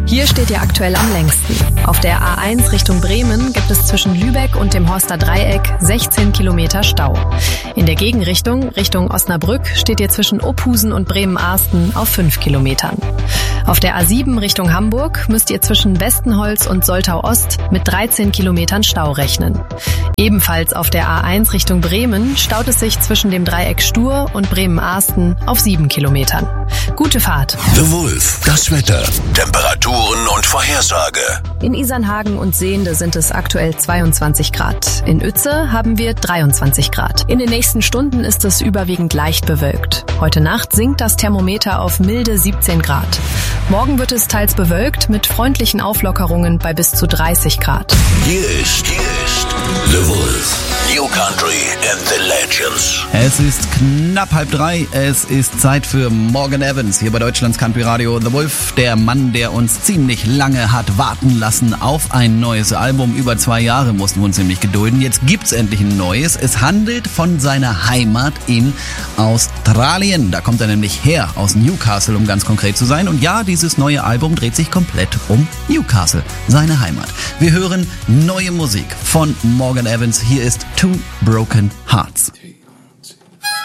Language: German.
Hier steht ihr aktuell am längsten. Auf der A1 Richtung Bremen gibt es zwischen Lübeck und dem Horster Dreieck 16 Kilometer Stau. In der Gegenrichtung, Richtung Osnabrück, steht ihr zwischen Opusen und Bremen-Arsten auf 5 Kilometern. Auf der A7 Richtung Hamburg müsst ihr zwischen Westenholz und Soltau-Ost mit 13 Kilometern Stau rechnen. Ebenfalls auf der A1 Richtung Bremen staut es sich zwischen dem Dreieck Stur und Bremen-Arsten auf 7 Kilometern. Gute Fahrt. The Wolf, das Wetter, Temperaturen und Vorhersage. In Isernhagen und Sehnde sind es aktuell 22 Grad. In Uetze haben wir 23 Grad. In den nächsten Stunden ist es überwiegend leicht bewölkt. Heute Nacht sinkt das Thermometer auf milde 17 Grad. Morgen wird es teils bewölkt mit freundlichen Auflockerungen bei bis zu 30 Grad. Hier ist The Wolf. New Country and the Legends. Es ist knapp 2:30. Es ist Zeit für Morgan Evans hier bei Deutschlands Country Radio. The Wolf, der Mann, der uns ziemlich lange hat warten lassen auf ein neues Album. Über 2 Jahre mussten wir uns nämlich gedulden. Jetzt gibt's endlich ein neues. Es handelt von seiner Heimat in Australien. Da kommt er nämlich her, aus Newcastle, um ganz konkret zu sein. Und ja, dieses neue Album dreht sich komplett um Newcastle, seine Heimat. Wir hören neue Musik von Morgan Evans. Hier ist Two Broken Hearts.